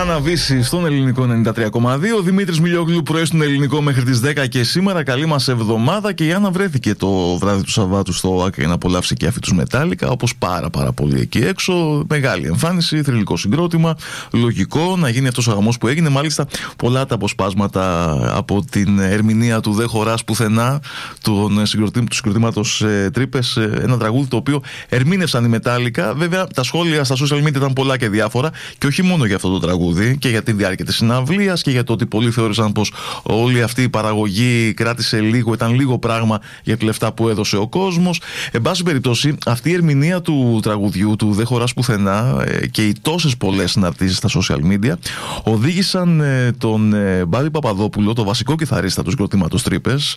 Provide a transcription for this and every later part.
Αναβήσει στον ελληνικό 93,2. Δημήτρης Μιλιόγλου πρωί στον ελληνικό μέχρι τις 10 και σήμερα. Καλή μας εβδομάδα. Και η Άννα βρέθηκε το βράδυ του Σαββάτου στο ΆΚΑ για να απολαύσει και αυτή τους Μετάλλικα. Όπως πάρα πολύ εκεί έξω. Μεγάλη εμφάνιση, θρυλικό συγκρότημα. Λογικό να γίνει αυτός ο γαμός που έγινε. Μάλιστα, πολλά τα αποσπάσματα από την ερμηνεία του «Δεν χωράς πουθενά» του συγκροτήματος Τρύπες. Ένα τραγούδι το οποίο ερμήνευσαν οι Μετάλλικα. Βέβαια, τα σχόλια στα social media ήταν πολλά και διάφορα. Και όχι μόνο για αυτό το τραγούδι και για τη διάρκεια της συναυλίας και για το ότι πολλοί θεώρησαν πως όλη αυτή η παραγωγή κράτησε λίγο, ήταν λίγο πράγμα για τα λεφτά που έδωσε ο κόσμος. Εν πάση περιπτώσει, αυτή η ερμηνεία του τραγουδιού του «Δεν χωράς πουθενά» και οι τόσες πολλές συναρτήσεις στα social media οδήγησαν τον Μπάρη Παπαδόπουλο, το βασικό κιθαρίστα του συγκροτήματος Τρύπες,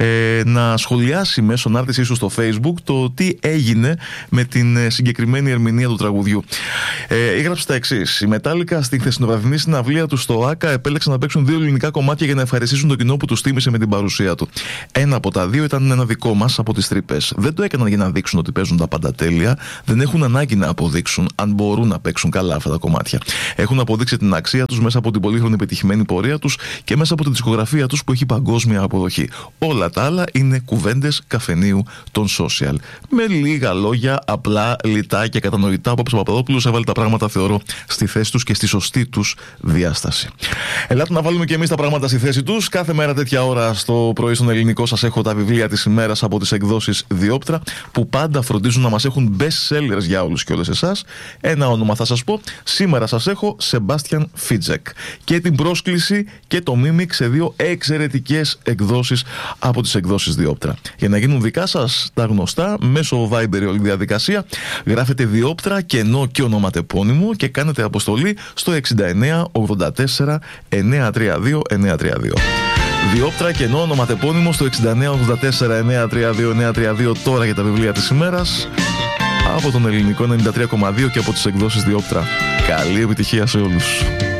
να σχολιάσει μέσω ανάρτησής του στο Facebook το τι έγινε με την συγκεκριμένη ερμηνεία του τραγουδιού. Έγραψε τα εξής: οι Μετάλλικα στη χθεσινοβραδινή συναυλία του στο ΆΚΑ επέλεξαν να παίξουν δύο ελληνικά κομμάτια για να ευχαριστήσουν το κοινό που τους τίμησε με την παρουσία του. Ένα από τα δύο ήταν ένα δικό μας από τις Τρύπες. Δεν το έκαναν για να δείξουν ότι παίζουν τα πάντα τέλεια. Δεν έχουν ανάγκη να αποδείξουν αν μπορούν να παίξουν καλά αυτά τα κομμάτια. Έχουν αποδείξει την αξία τους μέσα από την πολύχρονη πετυχημένη πορεία τους και μέσα από τη δισκογραφία τους που έχει παγκόσμια αποδοχή. Όλα τα άλλα είναι κουβέντες καφενείου των social. Με λίγα λόγια, απλά, λιτά και κατανοητά, ο Παπαδόπουλος έβαλε τα πράγματα, θεωρώ, στη θέση τους και στη σωστή τους διάσταση. Ελάτε να βάλουμε και εμείς τα πράγματα στη θέση τους. Κάθε μέρα τέτοια ώρα στο πρωί στον ελληνικό σας έχω τα βιβλία της ημέρας από τις εκδόσεις Διόπτρα, που πάντα φροντίζουν να μας έχουν best sellers για όλους και όλες εσάς. Ένα όνομα θα σας πω. Σήμερα σας έχω Sebastian Fitzek και την πρόσκληση και το Mimic σε δύο εξαιρετικές εκδόσεις από τις εκδόσεις Διόπτρα. Για να γίνουν δικά σας τα γνωστά, μέσω Viber όλη διαδικασία, γράφετε Διόπτρα κενό και ονοματεπώνυμο και κάνετε αποστολή στο 69 84 932 932. Διόπτρα κενό ονοματεπώνυμο στο 69 84 932 932 τώρα για τα βιβλία της ημέρας από τον ελληνικό 93,2 και από τις εκδόσεις Διόπτρα. Καλή επιτυχία σε όλους.